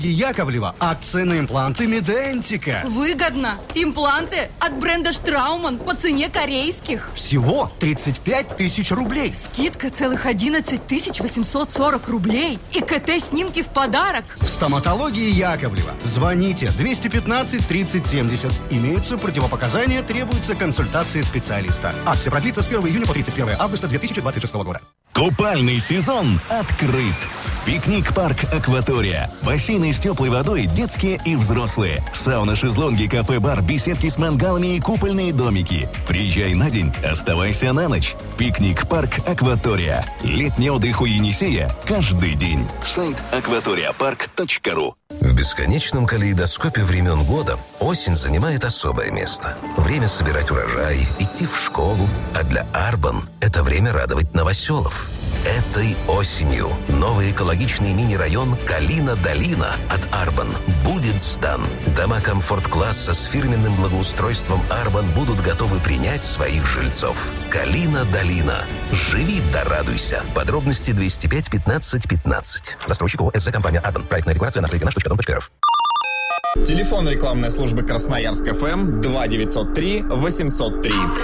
Яковлева. Акция на импланты Медентика. Выгодно. Импланты от бренда Штрауман по цене корейских. Всего 35 тысяч рублей. Скидка целых 11 840 рублей. И КТ-снимки в подарок. В стоматологии Яковлева. Звоните 215 30 70. Имеются противопоказания, требуется консультация специалиста. Акция продлится с 1 июня по 31 августа 2026 года. Купальный сезон открыт. Пикник-парк «Акватория». Бассейны с теплой водой, детские и взрослые. Сауна, шезлонги, кафе-бар, беседки с мангалами и купольные домики. Приезжай на день, оставайся на ночь. Пикник-парк «Акватория». Летний отдых у Енисея каждый день. Сайт акваториапарк.ру. В бесконечном калейдоскопе времен года осень занимает особое место. Время собирать урожай, идти в школу. А для Арбан это время радовать новоселов. Этой осенью новый экологичный мини-район Калина-Долина от Арбан будет сдан. Дома комфорт-класса с фирменным благоустройством Арбан будут готовы принять своих жильцов. Калина-Долина. Живи да радуйся. Подробности 205 15 15. Застройщик ООО «СЗ Компания Арбан». Проектная декларация на сайте наш.дом.рф. Телефон рекламной службы Красноярск ФМ 2903 803.